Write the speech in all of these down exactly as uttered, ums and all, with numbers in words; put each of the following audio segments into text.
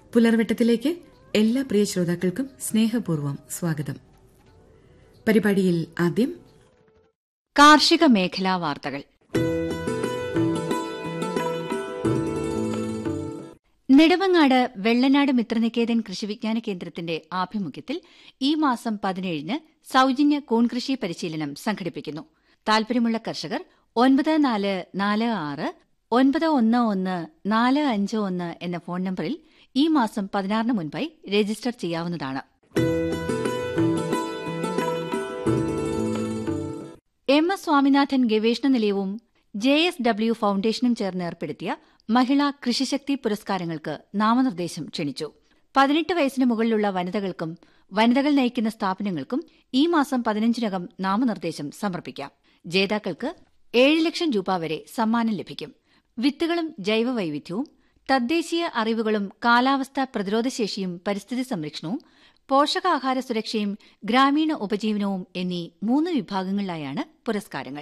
പുലർവെട്ടത്തിലേക്ക് എല്ലാ പ്രിയ ശ്രോതാക്കൾക്കും സ്നേഹപൂർവ്വം സ്വാഗതം. പരിപാടിയിൽ ആദ്യം കാർഷിക മേഖലാ വാർത്തകൾ. നെടുമങ്ങാട് വെള്ളനാട് മിത്രനികേതൻ കൃഷിവിജ്ഞാന കേന്ദ്രത്തിന്റെ ആഭിമുഖ്യത്തിൽ ഈ മാസം പതിനേഴിന് സൌജന്യ കൂൺകൃഷി പരിശീലനം സംഘടിപ്പിക്കുന്നു. താൽപര്യമുള്ള കർഷകർ ഒൻപത് നാല് നാല് ആറ് ഒൻപത് ഒന്ന് ഒന്ന് നാല് അഞ്ച് ഒന്ന് എന്ന ഫോൺ നമ്പറിൽ ഈ മാസം പതിനാറിന് മുൻപായി രജിസ്റ്റർ ചെയ്യാവുന്നതാണ്. എം എസ് സ്വാമിനാഥൻ ഗവേഷണ നിലയവും ജെ എസ് ഡബ്ല്യു ഫൌണ്ടേഷനും ചേർന്ന് ഏർപ്പെടുത്തിയ മഹിളാ കൃഷിശക്തി പുരസ്കാരങ്ങൾക്ക് നാമനിർദ്ദേശം ക്ഷണിച്ചു. പതിനെട്ട് വയസ്സിന് മുകളിലുള്ള വനിതകൾക്കും വനിതകൾ നയിക്കുന്ന സ്ഥാപനങ്ങൾക്കും ഈ മാസം പതിനഞ്ചിനകം നാമനിർദ്ദേശം സമർപ്പിക്കാം. ജേതാക്കൾക്ക് ഏഴ് ലക്ഷം രൂപ വരെ സമ്മാനം ലഭിക്കും. വിത്തുകളും ജൈവവൈവിധ്യവും, തദ്ദേശീയ അറിവുകളും, കാലാവസ്ഥാ പ്രതിരോധശേഷിയും, പരിസ്ഥിതി സംരക്ഷണവും, പോഷകാഹാര സുരക്ഷയും, ഗ്രാമീണ ഉപജീവനവും എന്നീ മൂന്ന് വിഭാഗങ്ങളിലായാണ് പുരസ്കാരങ്ങൾ.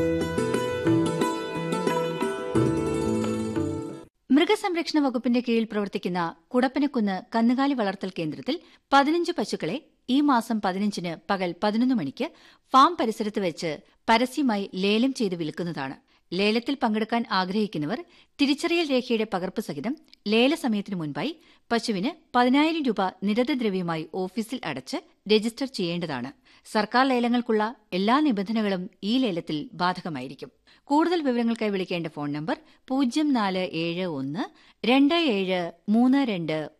മൃഗസംരക്ഷണ വകുപ്പിന്റെ കീഴിൽ പ്രവർത്തിക്കുന്ന കുടപ്പനക്കുന്ന് കന്നുകാലി വളർത്തൽ കേന്ദ്രത്തിൽ പതിനഞ്ച് പശുക്കളെ ഈ മാസം പതിനഞ്ചിന് പകൽ പതിനൊന്ന് മണിക്ക് ഫാം പരിസരത്ത് വെച്ച് പരസ്യമായി ലേലം ചെയ്ത് വിൽക്കുന്നതാണ്. ലേലത്തിൽ പങ്കെടുക്കാൻ ആഗ്രഹിക്കുന്നവർ തിരിച്ചറിയൽ രേഖയുടെ പകർപ്പ് സഹിതം ലേലസമയത്തിനു മുൻപായി പശുവിന് പതിനായിരം രൂപ നിരതദ്രവ്യമായി ഓഫീസിൽ അടച്ച് രജിസ്റ്റർ ചെയ്യേണ്ടതാണ്. സർക്കാർ ലേലങ്ങൾക്കുള്ള എല്ലാ നിബന്ധനകളും ഈ ലേലത്തിൽ ബാധകമായിരിക്കും. കൂടുതൽ വിവരങ്ങൾക്കായി വിളിക്കേണ്ട ഫോൺ നമ്പർ പൂജ്യം നാല് ഏഴ് ഒന്ന് രണ്ട് ഏഴ് മൂന്ന് രണ്ട്